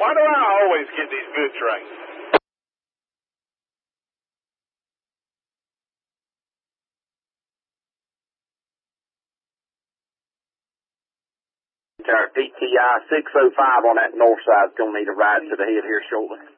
Why do I always get these good trains? PTI 605 on that north side is going to need a ride to the head here shortly.